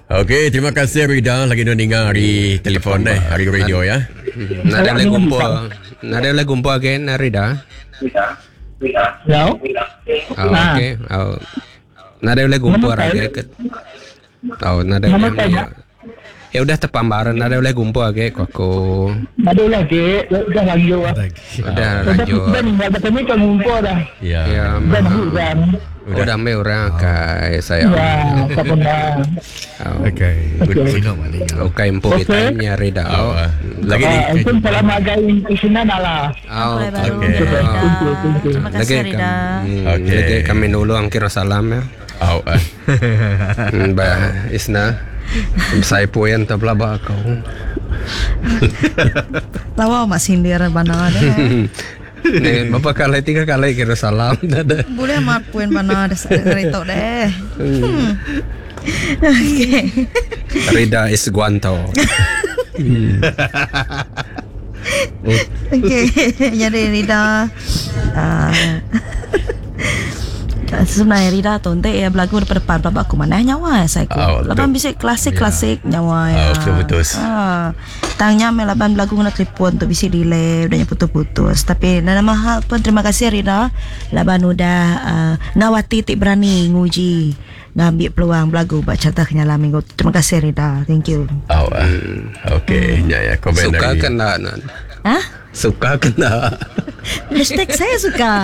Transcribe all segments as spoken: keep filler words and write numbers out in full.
Okey, terima kasih Rida lagi nak dengar hari telefon eh, hari radio ya. Nak ada lagi kumpul. Nak ada lagi kumpul again Rida. Hello. Oh, okey. Oh. Nak ada lagi kumpul lagi ke. Oh, nak ada. Ya udah terpambaran ada oleh kumpul lagi kok aku. Ada lagi, dah lanjut ah. Udah lanjut. Dan enggak ketemu kan kumpul dah. Ya. Ya, Dan hujan. udah ramai orang kai saya. Ya, tak pernah. Okay. Okey. Okay, impor kita ni Rida. Oh, ah. Lagi ni. Ah, itu salam agak isinya dah. Oh, Okey. Terima kasih Rida. Okey. Lagi kami nulung kira salam ya. Oh, ah. Ba Isna. Saya puan tak pelabak kau. Lawa mak sindir bana ada. Ni bapa kali tiga kali kira salam dah. Boleh mak puan bana ada cerita deh. Hmm. Okey. Rida is guanto. Okey. Jadi Rida uh, sebenarnya Rida tu nanti ya berlagu depan pelabak aku mana nyawa saya ku. Oh, Lapan bisik klasik-klasik nyawa ya. Oh, betul-betul. Ah, tangnya melapan berlagu nak telefon tu bisik delay udahnya putus-putus. Tapi nama mahal pun terima kasih Rida. Laban udah uh, nawati tik berani nguji ngambil peluang berlagu buat carta kenyala minggu. Terima kasih Rida. Thank you. Oh, ah. Okey, ya ya komen Suka dari. kena nan. Hah? Suka kena. Hashtag saya suka.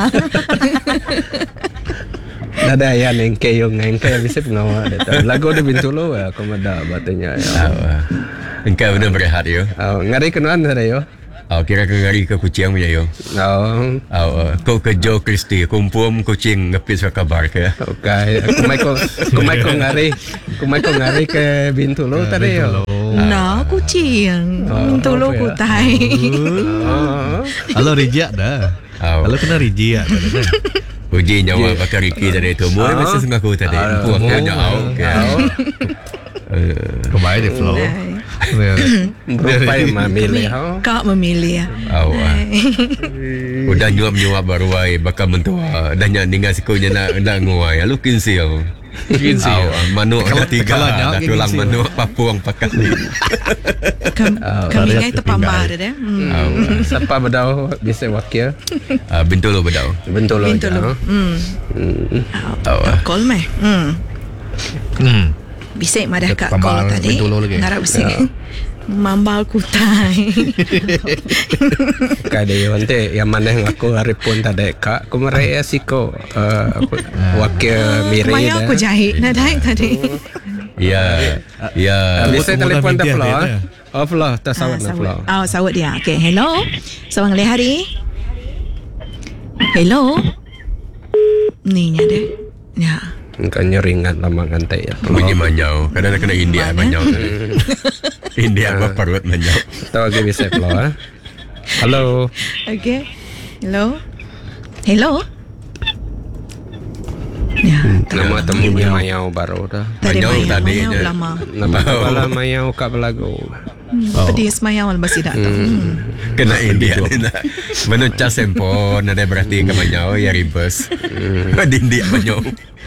Ada yang engke yung engke bisa pengawa data. Lagu ada bintulo ya komada batanya ya. Oh, ah. Engkau benar berehat yo. Oh, ngari kenuan ada yo. Oh, kira ke ngari ke kucing punya yo. Oh, Oh, kau ke Joe Christie, kumpul kucing ngepis ke kabar ke. okay. Kumai ko kumai ko ngari. Kumai ko ngari ke bintulo tadi yo. Nah, kucing. Oh, Tolong apa ya? kutai. Oh. Halo Rijak dah. Oh. Halo kena Rijak dah. Uji nyawa bakar Ricky tadi tu. Mula mesti sengaku tadi. Puang dia jauh. Kembali di flow. Rupai mamile ha. Kak memilih ya. Oh, ah. Udah nyuap-nyuap baru ai bakal mentua. Dah nyak ningal sikunya nak nak nguai. Lu kinsi au. Kinsi. Oh, manuk Kalau- ada tiga. kalau Dah nyak tulang kinsi. manuk papuang pakat ni. Kami ingat terpambar deh. Hmm. Oh, Siapa bedau bisa wakil? ah. Bintu lu bedau. Bintulo. Bintulo. Hmm. Oh, ah. Call meh. Hmm. Hmm. Bisik madah kak Terpambar call tadi. Bintulo lagi. Ngarap bisik. Mambal kutai. Kada yo ante yang mana yang aku hari pun tadi kak kumare ya siko uh, wakil miri Kemaya aku jahit. Nah daik tadi. Ya. Ya. Bisa Tunggu telefon dah tak media flow. dia. Oh flow tak sawat nak flow. Oh, sawat dia. Okay, hello. Sawang le hari. Hello. Ni nya deh. Ya. Engkau nyeringat lama ngantai ya. Bunyi manyau. Kadang kena India manyau. India apa parut manyau. Tahu lagi bisa flow ah. Halo. Okay. Hello. Hello. Ya. Nama temunya Mayau baru dah. Tadi Manyau mayau, tadi mayau je. lama. Nama kepala Mayau kak belagu. Hmm, Pedis mayau masih tak tahu. Hmm. Kena India ni nak. Menurut cas sempon ada berarti ke manyau ya reverse. Di India manyau.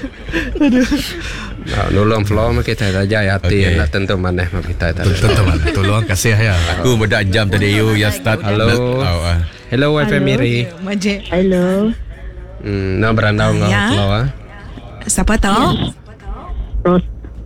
Nah, nulung flow mak kita saja ya hati Okay. nak tentu mana mak kita tadi. Teman, tolong kasih ya. Aku bedak jam tadi you ya start. Halo. Oh, ah. Hello wifi Miri. Majid. Hello. Hmm, nak berandau ngau Ya. flow ah. Siapa tahu? Ros.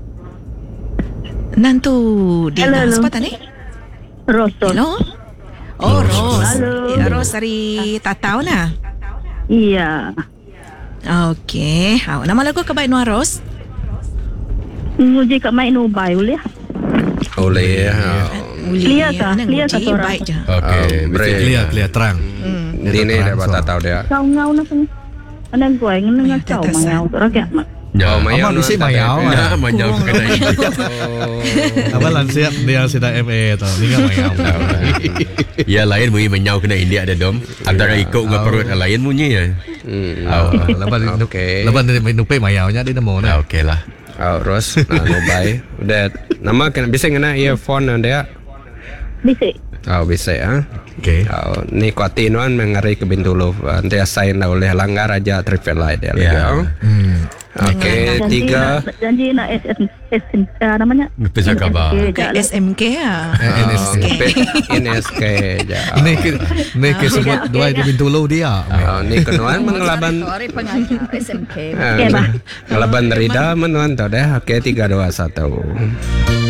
Nantu di Hello, hello. siapa tadi? Ros. Ros. Hello. Oh, Ros. Halo. Ya, Ros dari Tatau nah. Iya. Okey. Ha, nama lagu kebaik Nuar Ros. Nguji kat main nubai boleh? Oleh ya. Uli. Clear kah? Mana Clear nguji, kah suara? baik je. Okey, Ah, betul. break. Clear, clear, terang. Di ni dah bata tahu dia. Kau ngau nak ni. Ana gue ngene Ya, ngau tatasan. mangau rakyat mak. Ya, Oh, Mayau. Amal isi Mayau. Ya, manyau kena India. Oh. Apa lansiap dia sudah M A tau. Ni kan mayau. Ya lain bunyi menyau kena India ada dom. Antara ikut dengan perut lain bunyi ya. Hmm. Oh, Lepas ni Okey. lepas ni nupai mayaunya dia nemu ah, nah. okey lah. Oh, Ros, nah, no bye. Udah, nama kena bisa kena earphone dia. Bisik. Oh, bisa ya. Okey. Oh, ni kuatinuan mengari ke Bintulu. Nanti asain oleh langgar aja traffic light ya. Ya. Yeah. Hmm. Okey, Janji tiga. nak- Janji nak S M S M ah, namanya. Bisa khabar. S M K Okay, je lah. S M K ah. Eh, N S K. Ini S K aja. Ni ke ni ke sebut dua di Bintulu dia. Oh, ni kenuan mengelaban Sorry pengajar S M K. Ah, Okey, bah. Ngelaban Rida menuan tu deh. Okey, tiga dua satu.